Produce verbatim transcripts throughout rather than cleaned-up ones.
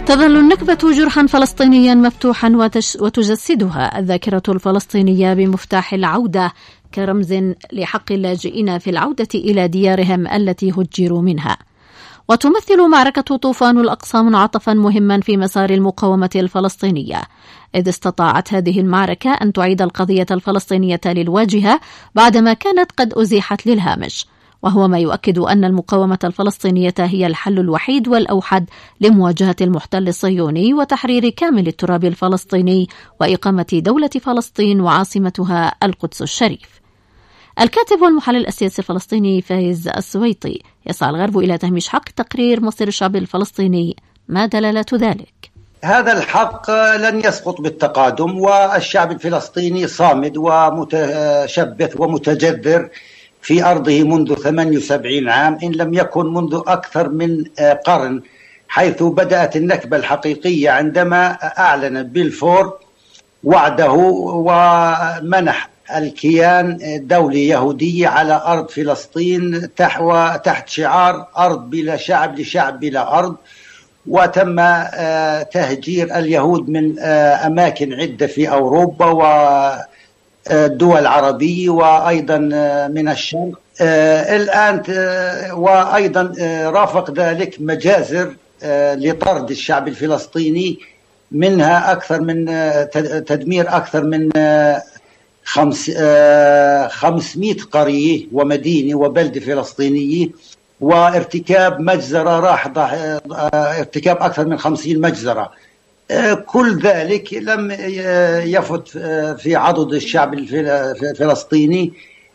تظل النكبة جرحا فلسطينيا مفتوحا وتجسدها الذاكرة الفلسطينية بمفتاح العودة كرمز لحق اللاجئين في العودة إلى ديارهم التي هجروا منها. وتمثل معركة طوفان الأقصى منعطفا مهما في مسار المقاومة الفلسطينية، إذ استطاعت هذه المعركة أن تعيد القضية الفلسطينية للواجهة بعدما كانت قد أزيحت للهامش، وهو ما يؤكد أن المقاومة الفلسطينية هي الحل الوحيد والأوحد لمواجهة المحتل الصهيوني وتحرير كامل التراب الفلسطيني وإقامة دولة فلسطين وعاصمتها القدس الشريف. الكاتب والمحلل السياسي الفلسطيني فايز السويطي يسعى الغرب إلى تهميش حق تقرير مصير الشعب الفلسطيني، ما دلالة ذلك؟ هذا الحق لن يسقط بالتقادم، والشعب الفلسطيني صامد ومتشبث ومتجذر في أرضه منذ ثمانية وسبعين عام إن لم يكن منذ أكثر من قرن، حيث بدأت النكبة الحقيقية عندما أعلن بلفور وعده ومنح الكيان دولة يهودية على أرض فلسطين تحت شعار أرض بلا شعب لشعب بلا أرض. وتم تهجير اليهود من أماكن عدة في أوروبا والدول العربية وأيضا من الشرق الآن، وأيضا رافق ذلك مجازر لطرد الشعب الفلسطيني، منها أكثر من تدمير أكثر من خمس خمسمائة قرية ومدينة وبلدة فلسطينية، وارتكاب مجزرة راح ارتكاب أكثر من خمسين مجزرة. كل ذلك لم يفت في عضد الشعب الفلسطيني،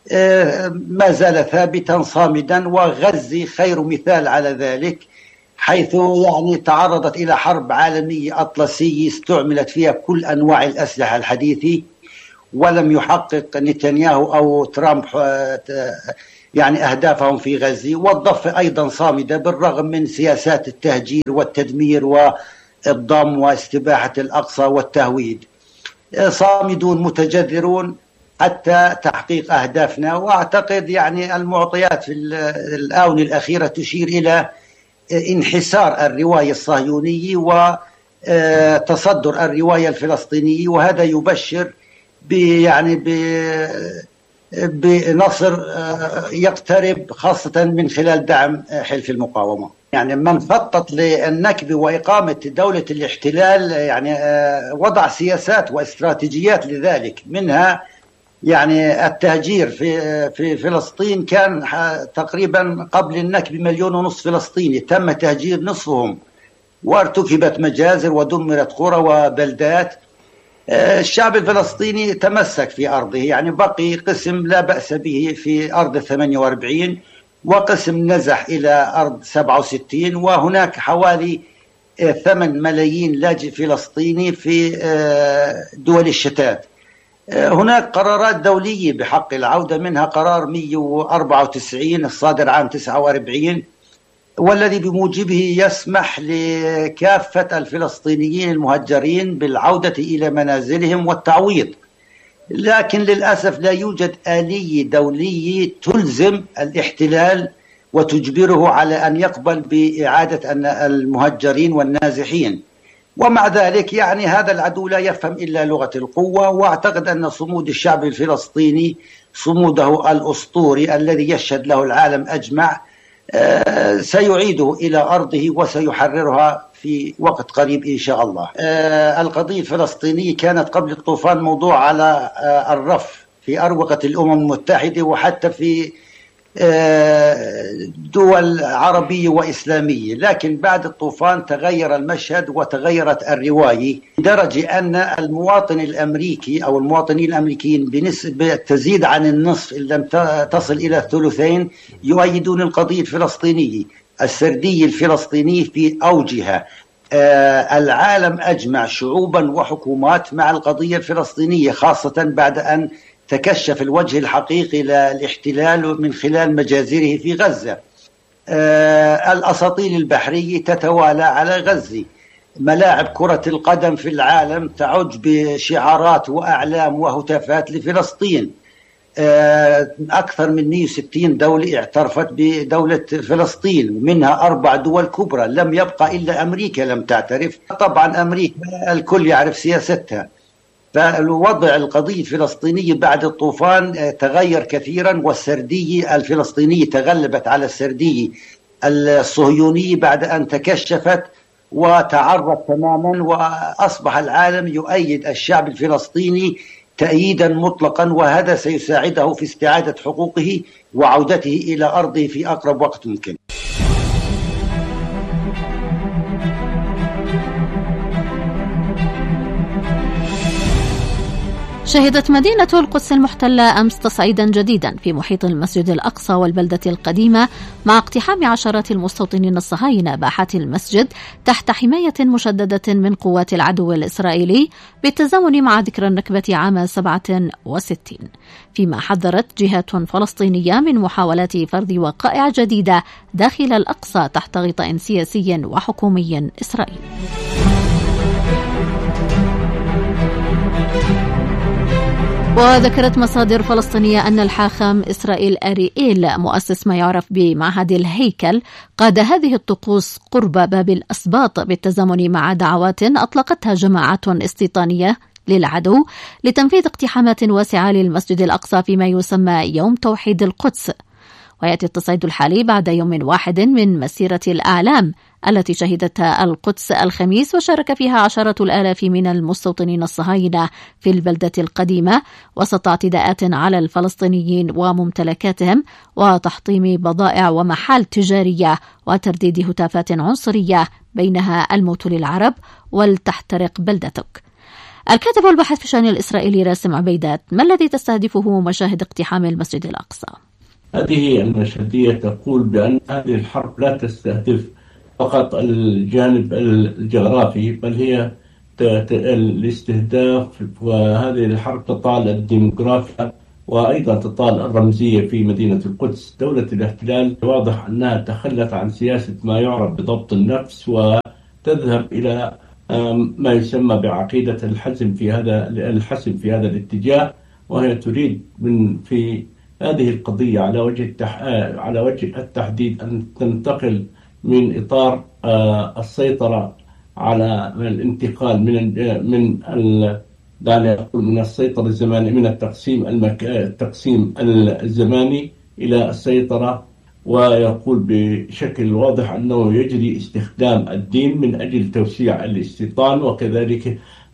ما زال ثابتا صامدا، وغزة خير مثال على ذلك، حيث يعني تعرضت إلى حرب عالمية أطلسية استعملت فيها كل أنواع الأسلحة الحديثة، ولم يحقق نتنياهو أو ترامب يعني أهدافهم في غزة. والضفة أيضا صامدة بالرغم من سياسات التهجير والتدمير والضم واستباحة الأقصى والتهويد. صامدون متجذرون حتى تحقيق أهدافنا، وأعتقد يعني المعطيات في الآونة الأخيرة تشير إلى انحسار الرواية الصهيونية وتصدر الرواية الفلسطينية، وهذا يبشر يعني بنصر يقترب، خاصة من خلال دعم حلف المقاومة. يعني من خطط للنكبة وإقامة دولة الاحتلال يعني وضع سياسات واستراتيجيات لذلك، منها يعني التهجير في في فلسطين كان تقريبا قبل النكبة مليون ونصف فلسطيني، تم تهجير نصفهم وارتكبت مجازر ودمرت قرى وبلدات. الشعب الفلسطيني تمسك في أرضه، يعني بقي قسم لا بأس به في أرض ثمانية وأربعين وقسم نزح إلى أرض سبعة وستين، وهناك حوالي ثمانية ملايين لاجئ فلسطيني في دول الشتات. هناك قرارات دولية بحق العودة، منها قرار مئة وأربعة وتسعين الصادر عام تسعة وأربعين، والذي بموجبه يسمح لكافة الفلسطينيين المهجرين بالعودة إلى منازلهم والتعويض. لكن للأسف لا يوجد آلية دولية تلزم الاحتلال وتجبره على أن يقبل بإعادة المهجرين والنازحين. ومع ذلك يعني هذا العدو لا يفهم إلا لغة القوة، وأعتقد أن صمود الشعب الفلسطيني صموده الأسطوري الذي يشهد له العالم أجمع سيعيده إلى أرضه وسيحررها في وقت قريب إن شاء الله. القضية الفلسطينية كانت قبل الطوفان موضوع على الرف في أروقة الأمم المتحدة وحتى في دول عربية وإسلامية، لكن بعد الطوفان تغير المشهد وتغيرت الرواية لدرجة أن المواطن الأمريكي أو المواطنين الأمريكيين بنسبة تزيد عن النصف إن لم تصل إلى الثلثين يؤيدون القضية الفلسطينية. السردية الفلسطينية في أوجها، العالم أجمع شعوبا وحكومات مع القضية الفلسطينية، خاصة بعد أن تكشف الوجه الحقيقي للاحتلال من خلال مجازره في غزة. آه الأساطيل البحرية تتوالى على غزة، ملاعب كرة القدم في العالم تعج بشعارات وأعلام وهتافات لفلسطين. أكثر من مئة وستين دولة اعترفت بدولة فلسطين، ومنها أربع دول كبرى، لم يبقى إلا أمريكا لم تعترف. طبعا أمريكا الكل يعرف سياستها. فالوضع القضية الفلسطينية بعد الطوفان تغير كثيرا، والسردية الفلسطينية تغلبت على السردية الصهيونية بعد أن تكشفت وتعرض تماما، وأصبح العالم يؤيد الشعب الفلسطيني تأييدا مطلقا، وهذا سيساعده في استعادة حقوقه وعودته إلى أرضه في أقرب وقت ممكن. شهدت مدينة القدس المحتلة أمس تصعيدا جديدا في محيط المسجد الأقصى والبلدة القديمة، مع اقتحام عشرات المستوطنين الصهاينة باحات المسجد تحت حماية مشددة من قوات العدو الإسرائيلي، بالتزامن مع ذكرى النكبة عام سبعة وستين، فيما حذرت جهات فلسطينية من محاولات فرض وقائع جديدة داخل الأقصى تحت غطاء سياسي وحكومي إسرائيلي. وذكرت مصادر فلسطينية أن الحاخام إسرائيل أريئيل، مؤسس ما يعرف بمعهد الهيكل، قاد هذه الطقوس قرب باب الأسباط بالتزامن مع دعوات أطلقتها جماعات استيطانية للعدو لتنفيذ اقتحامات واسعة للمسجد الأقصى فيما يسمى يوم توحيد القدس. ويأتي التصعيد الحالي بعد يوم واحد من مسيرة الأعلام التي شهدتها القدس الخميس، وشارك فيها عشرة الآلاف من المستوطنين الصهاينة في البلدة القديمة وسط اعتداءات على الفلسطينيين وممتلكاتهم وتحطيم بضائع ومحال تجارية وترديد هتافات عنصرية بينها الموت للعرب ولتحترق بلدتك. الكاتب والباحث في الشأن الإسرائيلي راسم عبيدات، ما الذي تستهدفه مشاهد اقتحام المسجد الأقصى؟ هذه المشهدية تقول بأن هذه الحرب لا تستهدف فقط الجانب الجغرافي، بل هي الاستهداف، وهذه الحرب تطال الديموغرافيا وأيضا تطال الرمزية في مدينة القدس. دولة الاحتلال واضح أنها تخلت عن سياسة ما يعرف بضبط النفس، وتذهب إلى ما يسمى بعقيدة الحزم في هذا الحسم في هذا الاتجاه، وهي تريد من في هذه القضية على وجه التح... على وجه التحديد أن تنتقل من إطار السيطرة على الانتقال من من ال... دعني أقول من السيطرة الزمانية، من التقسيم المك... التقسيم الزماني إلى السيطرة، ويقول بشكل واضح أنه يجري استخدام الدين من أجل توسيع الاستيطان، وكذلك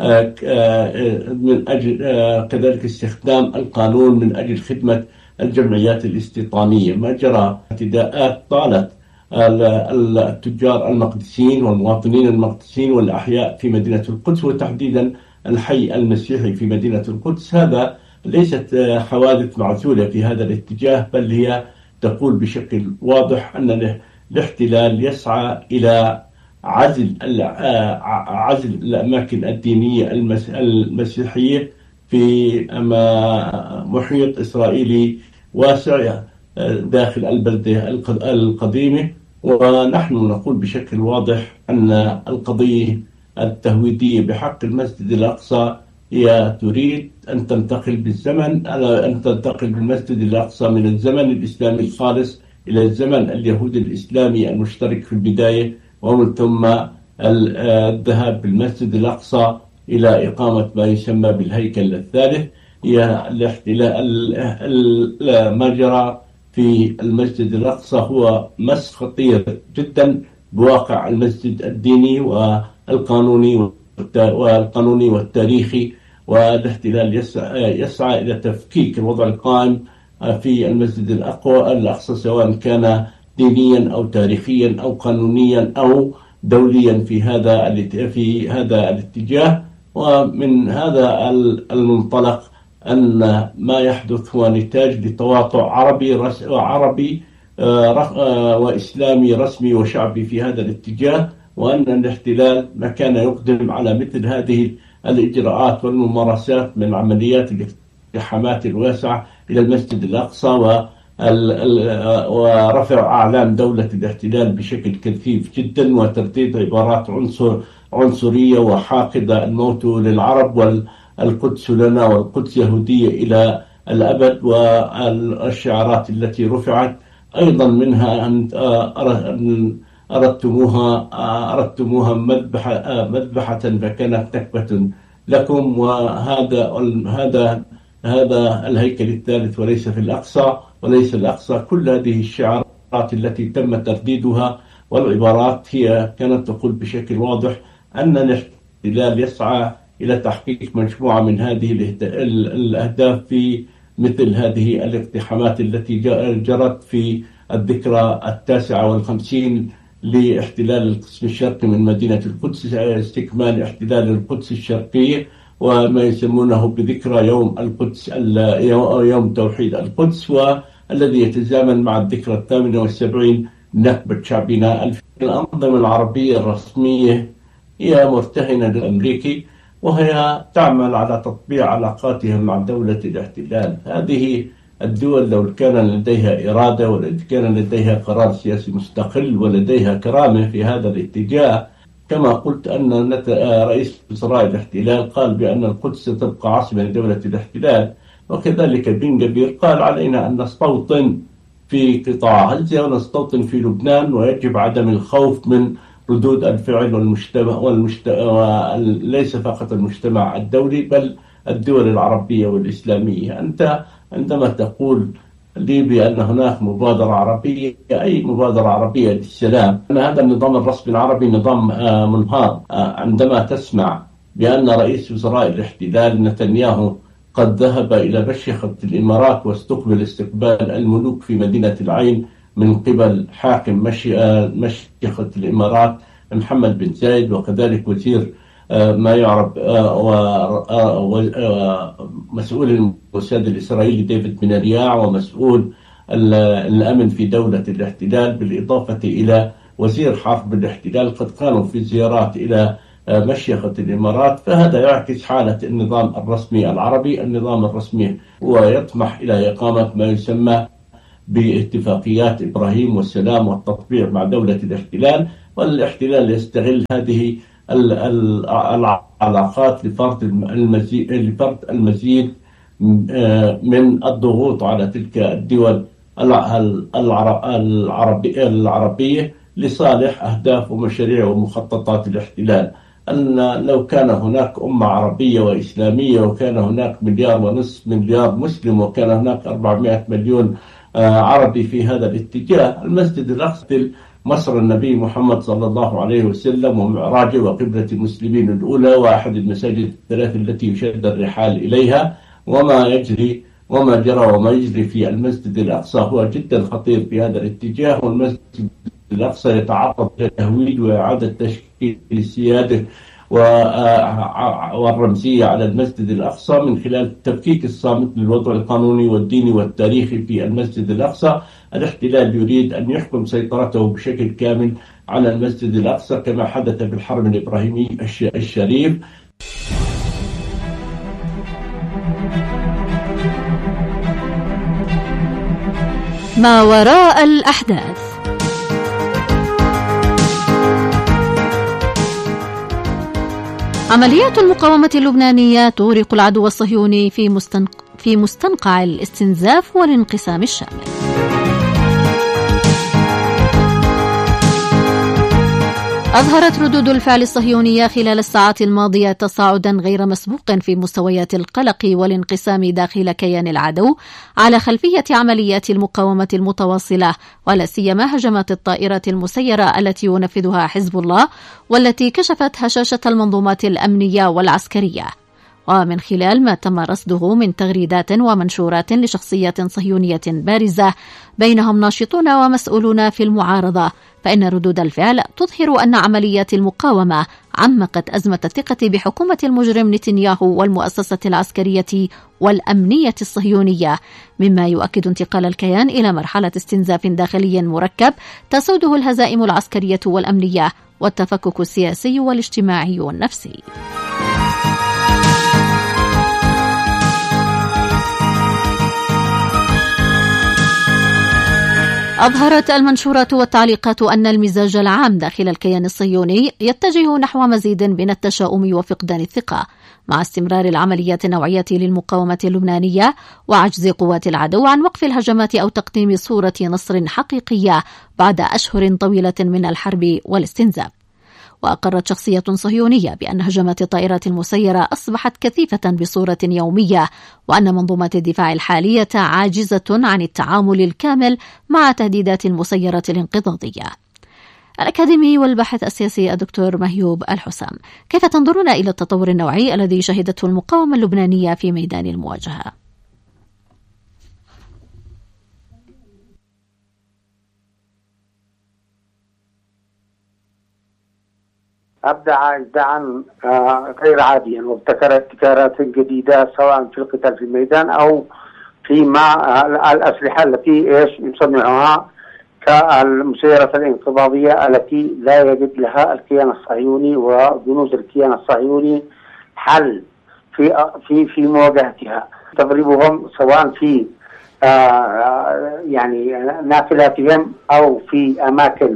من أجل كذلك استخدام القانون من أجل خدمة الجمعيات الاستيطانية. ما جرى اعتداءات طالت التجار المقدسيين والمواطنين المقدسيين والأحياء في مدينة القدس، وتحديدا الحي المسيحي في مدينة القدس. هذا ليست حوادث معزولة في هذا الاتجاه، بل هي تقول بشكل واضح أن الاحتلال يسعى إلى عزل عزل الأماكن الدينية المسيحية في محيط إسرائيلي واسع داخل البلدة القديمة. ونحن نقول بشكل واضح أن القضية التهويدية بحق المسجد الأقصى هي تريد أن تنتقل بالزمن أن تنتقل بالمسجد الأقصى من الزمن الإسلامي الخالص إلى الزمن اليهودي الإسلامي المشترك في البداية، ومن ثم الذهاب بالمسجد الأقصى إلى إقامة ما يسمى بالهيكل الثالث. هي الاحتلال ما جرى في المسجد الأقصى هو مس خطير جدا بواقع المسجد الديني والقانوني والقانوني والتاريخي، والاحتلال يسعى, يسعى إلى تفكيك الوضع القائم في المسجد الأقوى الأقصى، سواء كان دينيا أو تاريخيا أو قانونيا أو دوليا في هذا في هذا الاتجاه. ومن هذا المنطلق أن ما يحدث هو نتاج لتواطؤ عربي رس... عربي آه وإسلامي رسمي وشعبي في هذا الاتجاه، وأن الاحتلال ما كان يقدم على مثل هذه الإجراءات والممارسات من عمليات الاقتحامات الواسعة إلى المسجد الأقصى و ورفع أعلام دولة الاحتلال بشكل كثيف جدا، وترديد عبارات عنصر عنصرية وحاقدة، الموت للعرب والقدس لنا والقدس يهودية إلى الأبد والشعارات التي رفعت أيضا منها أن أردتموها أردتموها مذبحة مذبحة فكانت نكبة لكم، وهذا هذا هذا الهيكل الثالث وليس في الأقصى وليس الأقصى. كل هذه الشعارات التي تم ترديدها والعبارات هي كانت تقول بشكل واضح أن الاحتلال يسعى إلى تحقيق مجموعة من هذه الأهداف في مثل هذه الاقتحامات التي جرت في الذكرى التاسعة والخمسين لاحتلال القسم الشرقي من مدينة القدس، استكمال احتلال القدس الشرقية وما يسمونه بذكرى يوم القدس يوم توحيد القدس، والذي يتزامن مع الذكرى الثامنة والسبعين نكبة شعبنا. الأنظمة العربية الرسمية هي مرتهنة للأمريكي، وهي تعمل على تطبيع علاقاتها مع دولة الاحتلال. هذه الدول لو كان لديها إرادة وكان لديها قرار سياسي مستقل ولديها كرامة في هذا الاتجاه، كما قلت أن رئيس وزراء الاحتلال قال بأن القدس ستبقى عاصمة لدولة الاحتلال، وكذلك بن جبير قال علينا أن نستوطن في قطاع غزة ونستوطن في لبنان، ويجب عدم الخوف من ردود الفعل والمجتمع والمجتمع وليس فقط المجتمع الدولي بل الدول العربية والإسلامية. أنت عندما تقول لي بأن هناك مبادرة عربية، أي مبادرة عربية للسلام؟ أن هذا النظام الرسمي العربي نظام منهار. عندما تسمع بأن رئيس وزراء الاحتلال نتنياهو قد ذهب إلى مشيخة الإمارات واستقبل استقبال الملوك في مدينة العين من قبل حاكم مشيخة الإمارات محمد بن زايد، وكذلك وزير ما يعرف ومسؤول الموساد الإسرائيلي ديفيد بن رياع، ومسؤول الأمن في دولة الاحتلال، بالإضافة إلى وزير حرب الاحتلال، قد كانوا في زيارات إلى مشيخة الإمارات. فهذا يعكس حالة النظام الرسمي العربي. النظام الرسمي هو يطمح إلى إقامة ما يسمى باتفاقيات إبراهيم والسلام والتطبيع مع دولة الاحتلال، والاحتلال يستغل هذه العلاقات لفرض المزيد لفرض المزيد من الضغوط على تلك الدول العربية لصالح أهداف ومشاريع ومخططات الاحتلال. أن لو كان هناك أمة عربية وإسلامية وكان هناك مليار ونصف مليار مسلم وكان هناك أربعمائة مليون عربي في هذا الاتجاه، المسجد الأقصى مصر النبي محمد صلى الله عليه وسلم ومعراجه وقبلة المسلمين الأولى وأحد المساجد الثلاث التي يشد الرحال إليها، وما يجري وما جرى وما يجري في المسجد الأقصى هو جدا خطير في هذا الاتجاه. والمسجد الأقصى يتعرض لتهويد وإعادة تشكيل السيادة والرمزية على المسجد الأقصى من خلال التفكيك الصامت للوضع القانوني والديني والتاريخي في المسجد الأقصى. الاحتلال يريد أن يحكم سيطرته بشكل كامل على المسجد الأقصى كما حدث بالحرم الإبراهيمي الشريف. ما وراء الأحداث. عمليات المقاومة اللبنانية تغرق العدو الصهيوني في مستنق... في مستنقع الاستنزاف والانقسام الشامل. أظهرت ردود الفعل الصهيونية خلال الساعات الماضية تصاعدا غير مسبوق في مستويات القلق والانقسام داخل كيان العدو على خلفية عمليات المقاومة المتواصلة، ولا سيما هجمات الطائرات المسيرة التي ينفذها حزب الله والتي كشفت هشاشة المنظومات الأمنية والعسكرية. ومن خلال ما تم رصده من تغريدات ومنشورات لشخصيات صهيونية بارزة بينهم ناشطون ومسؤولون في المعارضة، فإن ردود الفعل تظهر أن عمليات المقاومة عمقت أزمة الثقة بحكومة المجرم نتنياهو والمؤسسة العسكرية والأمنية الصهيونية، مما يؤكد انتقال الكيان إلى مرحلة استنزاف داخلي مركب تسوده الهزائم العسكرية والأمنية والتفكك السياسي والاجتماعي والنفسي. أظهرت المنشورات والتعليقات أن المزاج العام داخل الكيان الصهيوني يتجه نحو مزيد من التشاؤم وفقدان الثقة مع استمرار العمليات النوعية للمقاومة اللبنانية وعجز قوات العدو عن وقف الهجمات أو تقديم صورة نصر حقيقية بعد أشهر طويلة من الحرب والاستنزاف. وأقرت شخصية صهيونية بأن هجمات الطائرات المسيرة أصبحت كثيفة بصورة يومية، وأن منظومات الدفاع الحالية عاجزة عن التعامل الكامل مع تهديدات المسيرات الانقضاضية. الأكاديمي والباحث السياسي الدكتور مهيوب الحسام، كيف تنظرون إلى التطور النوعي الذي شهدته المقاومة اللبنانية في ميدان المواجهة؟ أبدع إبداعا غير عاديا وابتكر ابتكارات جديدة سواء في القتال في الميدان أو في مع الأسلحة التي إيش يصنعها كالمسيرة الانقضاضية التي لا يجد لها الكيان الصهيوني وجنود الكيان الصهيوني حل في في في مواجهتها. تضربهم سواء في يعني نافلاتهم أو في أماكن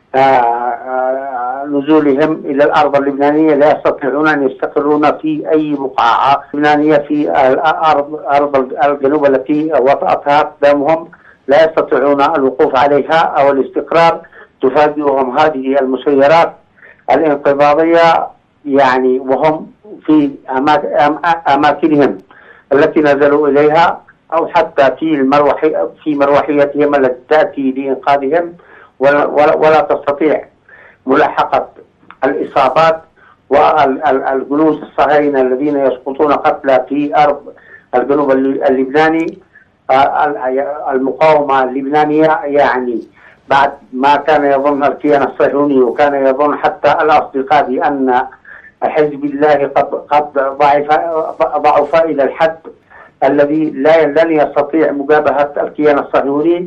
نزولهم إلى الأرض اللبنانية لا يستطيعون أن يستقرون في أي بقعة لبنانية في الأرض أرض الجنوب التي وطأتها أقدامهم، لا يستطيعون الوقوف عليها أو الاستقرار. تفاجئهم هذه المسيرات الانقضاضية يعني وهم في أماكنهم التي نزلوا إليها أو حتى في المروحي في مروحيتهم التي تأتي لإنقاذهم، ولا, ولا, ولا تستطيع ملاحقة الإصابات والجنود الصهاينة الذين يسقطون قتلى في أرض الجنوب اللبناني. المقاومة اللبنانية يعني بعد ما كان يظن الكيان الصهيوني وكان يظن حتى الأصدقاء بأن حزب الله قد قد ضعف ضعف إلى الحد الذي لا لن يستطيع مجابهة الكيان الصهيوني.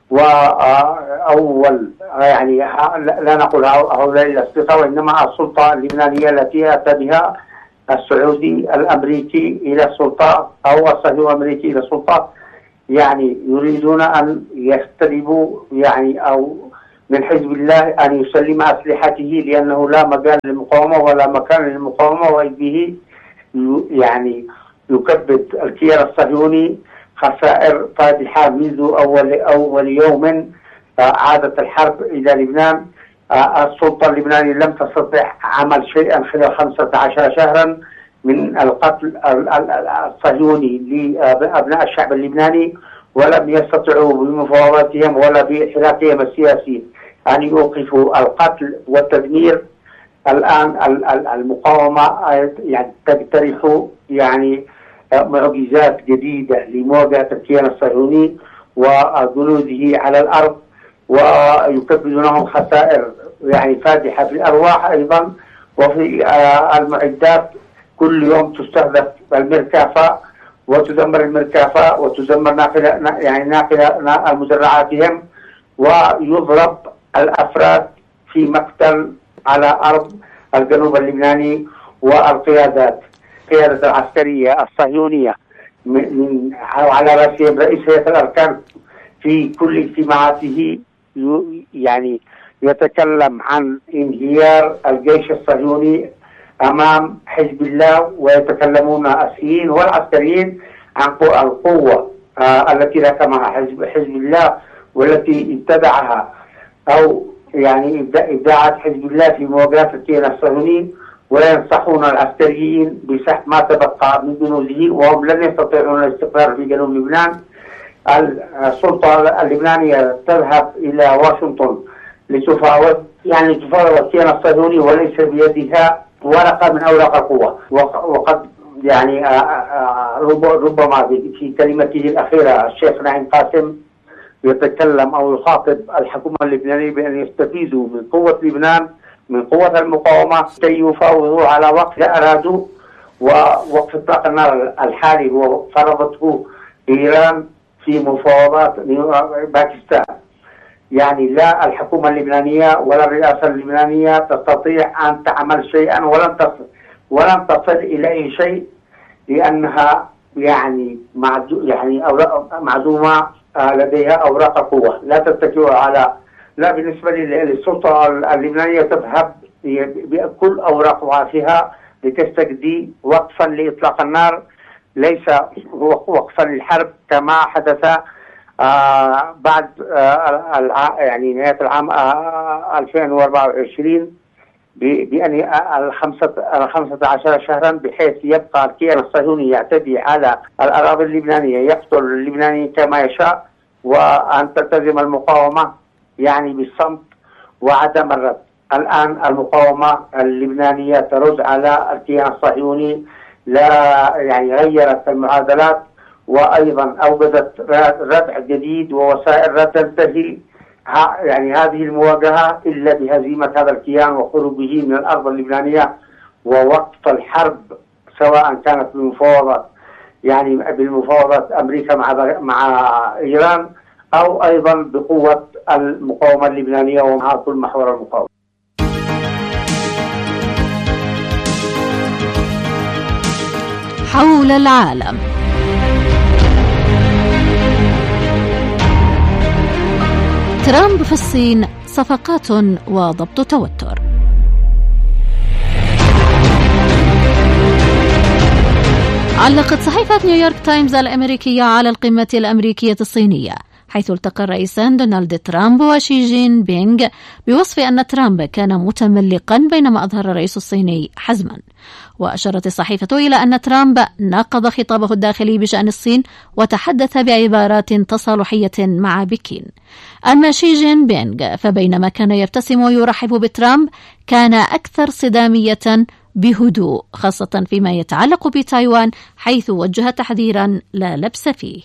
وأول يعني لا نقول هؤلاء الأصدقاء وإنما السلطة اللبنانية التي أتى بها السعودي الأمريكي إلى السلطة أو الصهيوني الأمريكي إلى السلطة، يعني يريدون أن يستلبوا يعني أو من حزب الله أن يسلم أسلحته لأنه لا مجال للمقاومة ولا مكان للمقاومة، وبه يعني يكبد الكيان الصهيوني خسائر فادحة منذ أول أول يوم عادت الحرب إلى لبنان. السلطة اللبنانية لم تستطع عمل شيئا خلال خمسة عشر شهرا من القتل الصهيوني لأبناء الشعب اللبناني، ولم يستطيعوا بمفاوضاتهم ولا بحراكهم السياسي أن يوقفوا القتل والتدمير. الآن المقاومة يعني تقترح يعني معجزات جديدة لمواجهة الكيان الصهيوني وجنوده على الأرض، ويكبدونهم خسائر يعني فادحة في الأرواح أيضا وفي المعدات. كل يوم تستهدف المركافة وتدمر المركافة وتدمر ناقلة يعني ناقلة مزرعاتهم، ويضرب الأفراد في مقتل على أرض الجنوب اللبناني. والقيادات القيادة العسكرية الصهيونية من على رأسهم رئيس هيئة الأركان في كل اجتماعاته يعني يتكلم عن انهيار الجيش الصهيوني أمام حزب الله، ويتكلمون السياسيين والعسكريين عن القوة التي ركمها حزب حزب الله والتي ابتدعها أو يعني ابداعات حزب الله في مواجهة الكيان الصهيوني، وينصحون العسكريين بسحب ما تبقى من جنوده وهم لن يستطيعون الاستقرار في جنوب لبنان. السلطة اللبنانية تذهب إلى واشنطن لتفاوض يعني تفاوض الكيان الصهيوني وليس بيدها ورقة من أوراق القوة. وقد يعني ربما في كلمته الأخيرة الشيخ نعيم قاسم يتكلم أو يخاطب الحكومة اللبنانية بأن يستفيدوا من قوة لبنان من قوة المقاومة كي يفاوضوا على وقت أرادوا، ووقف إطلاق النار الحالي هو فرضته إيران في مفاوضات باكستان. يعني لا الحكومة اللبنانية ولا الرئاسة اللبنانية تستطيع أن تعمل شيئا ولن تصل ولن تصل إلى أي شيء، لأنها يعني يعني معدومة لديها أوراق قوة لا تتكئ على لا بالنسبة للسلطة اللبنانية تذهب بكل أوراقها فيها لتستجدي وقفا لإطلاق النار، ليس وقفا للحرب كما حدث آه بعد آه الع... يعني نهاية العام آه ألفين وأربعة وعشرين بأن الخمسة الخمسة عشر شهرا، بحيث يبقى الكيان الصهيوني يعتدي على الأراضي اللبنانية، يقتل اللبنانيين كما يشاء، وأن تلتزم المقاومة يعني بالصمت وعدم الرد. الآن المقاومة اللبنانية ترد على الكيان الصهيوني، لا يعني غيرت المعادلات، وأيضا أوجدت ردع جديد ووسائل لا تنتهي يعني هذه المواجهة إلا بهزيمة هذا الكيان وخروجه من الأرض اللبنانية ووقف الحرب، سواء كانت بالمفاوضات يعني بالمفاوضات أمريكا مع مع إيران، أو أيضا بقوة المقاومة اللبنانية ومع كل محور المقاومة. حول العالم. ترامب في الصين، صفقات وضبط توتر. علقت صحيفة نيويورك تايمز الأمريكية على القمة الأمريكية الصينية، حيث التقى الرئيسان دونالد ترامب وشي جين بينغ، بوصف أن ترامب كان متملقا بينما أظهر الرئيس الصيني حزما. وأشارت الصحيفة إلى أن ترامب ناقض خطابه الداخلي بشأن الصين وتحدث بعبارات تصالحية مع بكين. أما شي جين بينغ فبينما كان يبتسم ويرحب بترامب، كان أكثر صدامية بهدوء، خاصة فيما يتعلق بتايوان، حيث وجه تحذيرا لا لبس فيه.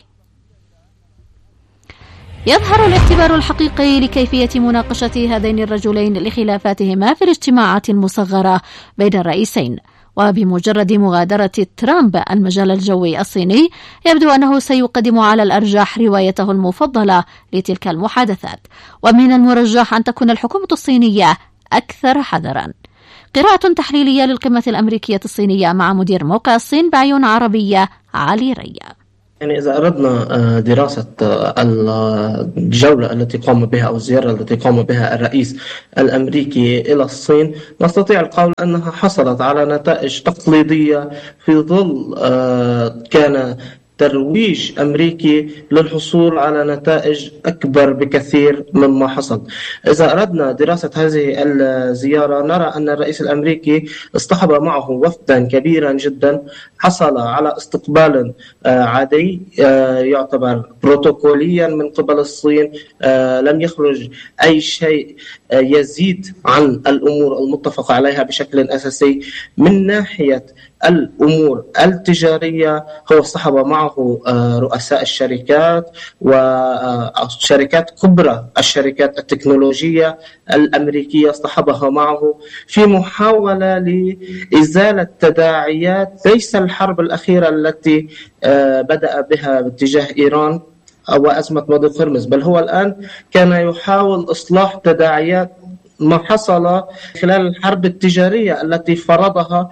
يظهر الاختبار الحقيقي لكيفية مناقشة هذين الرجلين لخلافاتهما في الاجتماعات المصغرة بين الرئيسين، وبمجرد مغادرة ترامب المجال الجوي الصيني يبدو أنه سيقدم على الأرجح روايته المفضلة لتلك المحادثات، ومن المرجح أن تكون الحكومة الصينية أكثر حذرا. قراءة تحليلية للقمة الأمريكية الصينية مع مدير موقع الصين بعيون عربية علي ريا. يعني إذا أردنا دراسة الجولة التي قام بها أو الزيارة التي قام بها الرئيس الأمريكي إلى الصين، نستطيع القول أنها حصلت على نتائج تقليدية في ظل كان ترويج أمريكي للحصول على نتائج أكبر بكثير مما حصل. إذا أردنا دراسة هذه الزيارة نرى أن الرئيس الأمريكي اصطحب معه وفدا كبيرا جدا، حصل على استقبال عادي يعتبر بروتوكوليا من قبل الصين، لم يخرج أي شيء يزيد عن الأمور المتفق عليها بشكل أساسي. من ناحية الأمور التجارية هو اصطحب معه رؤساء الشركات وشركات كبرى، الشركات التكنولوجية الأمريكية اصطحبها معه في محاولة لإزالة تداعيات ليس الحرب الأخيرة التي بدأ بها باتجاه إيران أو أزمة وادي قرمز، بل هو الآن كان يحاول إصلاح تداعيات ما حصل خلال الحرب التجارية التي فرضها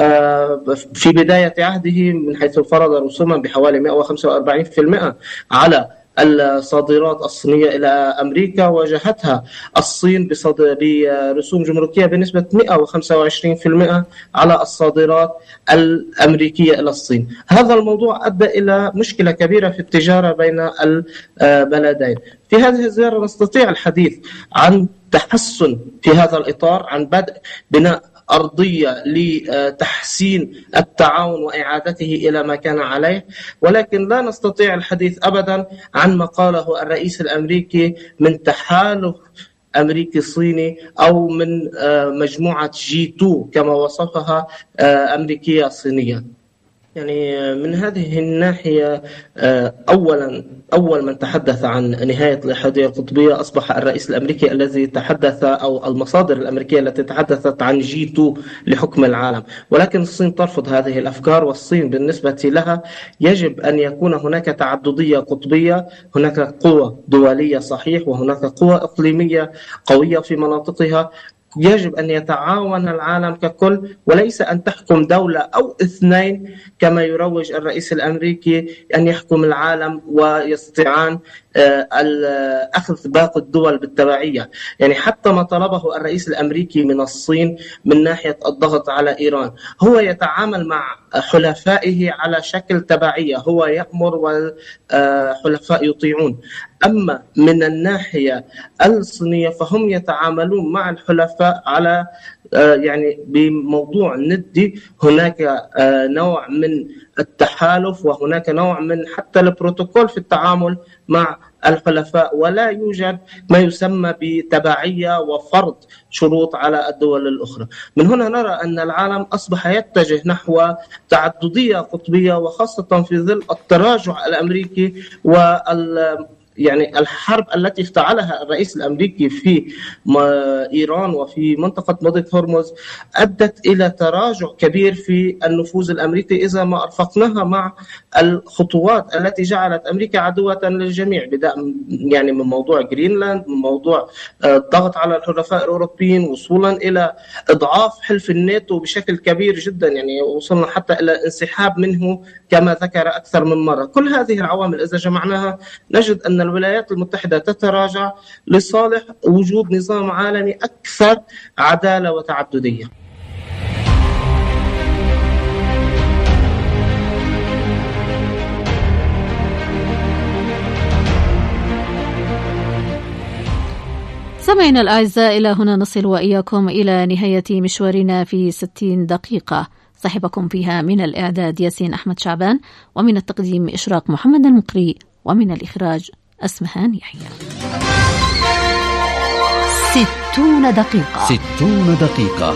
في بداية عهده، من حيث فرض رسوما بحوالي مئة وخمسة وأربعين بالمئة على الصادرات الصينية إلى أمريكا، واجهتها الصين برسوم جمركية بنسبة مئة وخمسة وعشرين بالمئة على الصادرات الأمريكية إلى الصين. هذا الموضوع أدى إلى مشكلة كبيرة في التجارة بين البلدين. في هذه الزيارة نستطيع الحديث عن تحسن في هذا الإطار، عن بدء بناء أرضية لتحسين التعاون وإعادته إلى ما كان عليه، ولكن لا نستطيع الحديث أبدا عن ما قاله الرئيس الأمريكي من تحالف أمريكي صيني أو من مجموعة جي تو كما وصفها أمريكية صينية. يعني من هذه الناحية أولا أول من تحدث عن نهاية الاتحادية القطبية أصبح الرئيس الأمريكي الذي تحدث، أو المصادر الأمريكية التي تحدثت عن جي تو لحكم العالم، ولكن الصين ترفض هذه الأفكار. والصين بالنسبة لها يجب أن يكون هناك تعددية قطبية، هناك قوة دولية صحيح وهناك قوة إقليمية قوية في مناطقها، يجب أن يتعاون العالم ككل وليس أن تحكم دولة أو اثنين كما يروج الرئيس الأمريكي، أن يحكم العالم ويستطيعان أخذ باقي الدول بالتبعية. يعني حتى ما طلبه الرئيس الأمريكي من الصين من ناحية الضغط على إيران، هو يتعامل مع حلفائه على شكل تبعية، هو يأمر والحلفاء يطيعون. أما من الناحية الصينية فهم يتعاملون مع الحلفاء على يعني بموضوع ندي، هناك نوع من التحالف وهناك نوع من حتى البروتوكول في التعامل مع الحلفاء، ولا يوجد ما يسمى بتبعية وفرض شروط على الدول الأخرى. من هنا نرى أن العالم أصبح يتجه نحو تعددية قطبية، وخاصة في ظل التراجع الأمريكي وال يعني الحرب التي افتعلها الرئيس الأمريكي في إيران وفي منطقة مضيق هرمز أدت إلى تراجع كبير في النفوذ الأمريكي إذا ما أرفقناها مع الخطوات التي جعلت أمريكا عدوة للجميع، بدءا يعني من موضوع جرينلاند، من موضوع الضغط على الحلفاء الأوروبيين، وصولا إلى إضعاف حلف الناتو بشكل كبير جدا، يعني وصلنا حتى إلى انسحاب منه كما ذكر أكثر من مرة. كل هذه العوامل إذا جمعناها نجد أن الولايات المتحدة تتراجع لصالح وجود نظام عالمي أكثر عدالة وتعددية. سمعنا الأعزاء، إلى هنا نصل وإياكم إلى نهاية مشوارنا في ستين دقيقة، صاحبكم فيها من الإعداد ياسين أحمد شعبان، ومن التقديم إشراق محمد المقري، ومن الإخراج أسمهان يحيى. ستون دقيقة ستون دقيقة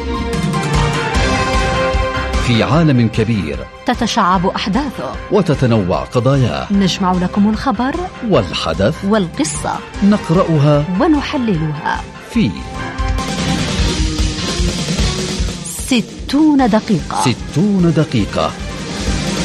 في عالم كبير تتشعب أحداثه وتتنوع قضاياه، نجمع لكم الخبر والحدث والقصة، نقرأها ونحللها في ستون دقيقة. ستون دقيقة